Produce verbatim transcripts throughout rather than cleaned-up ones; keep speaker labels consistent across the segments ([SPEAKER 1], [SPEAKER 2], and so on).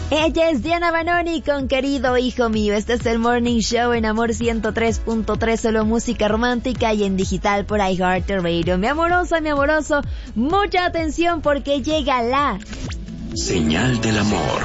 [SPEAKER 1] Ella es Diana Banoni con Querido Hijo Mío. Este es el Morning Show en Amor ciento tres punto tres, solo música romántica y en digital por iHeartRadio. Mi amorosa, mi amoroso, mucha atención porque llega la...
[SPEAKER 2] Señal del amor.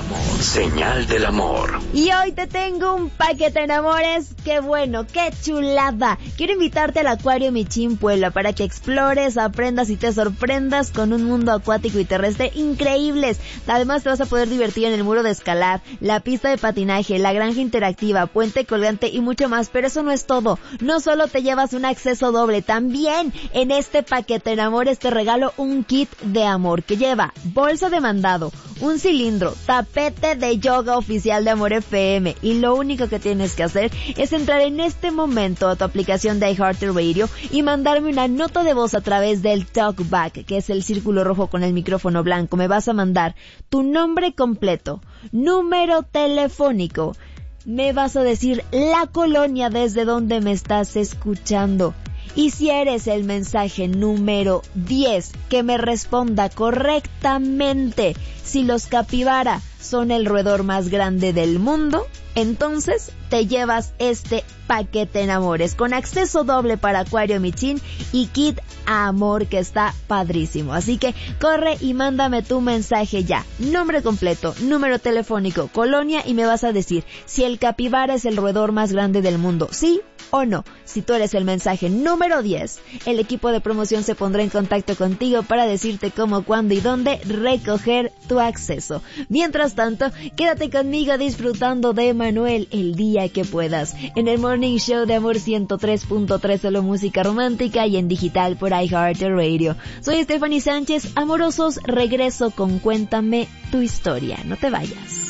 [SPEAKER 2] Señal del amor.
[SPEAKER 1] Y hoy te tengo un paquete de enamores. ¡Qué bueno! ¡Qué chulada! Quiero invitarte al Acuario Michín Puebla para que explores, aprendas y te sorprendas con un mundo acuático y terrestre increíbles. Además te vas a poder divertir en el muro de escalar, la pista de patinaje, la granja interactiva, puente colgante y mucho más. Pero eso no es todo. No solo te llevas un acceso doble, también en este paquete de enamores te regalo un kit de amor que lleva bolsa de mandado, un cilindro, tapete de yoga oficial de Amor F M, y lo único que tienes que hacer es entrar en este momento a tu aplicación de iHeartRadio y mandarme una nota de voz a través del TalkBack, que es el círculo rojo con el micrófono blanco. Me vas a mandar tu nombre completo, número telefónico, me vas a decir la colonia desde donde me estás escuchando. Y si eres el mensaje número diez que me responda correctamente si los capibara son el roedor más grande del mundo, entonces te llevas este paquete en amores con acceso doble para Acuario Michín y kit amor que está padrísimo. Así que corre y mándame tu mensaje ya. Nombre completo, número telefónico, colonia y me vas a decir si el capibara es el roedor más grande del mundo, ¿sí o no? Si tú eres el mensaje número diez, el equipo de promoción se pondrá en contacto contigo para decirte cómo, cuándo y dónde recoger tu acceso. Mientras tanto, quédate conmigo disfrutando de Manuel el día que puedas en el Morning Show de Amor ciento tres punto tres, solo música romántica y en digital por iHeartRadio. Soy Stephanie Sánchez. Amorosos, regreso con Cuéntame tu historia. No te vayas.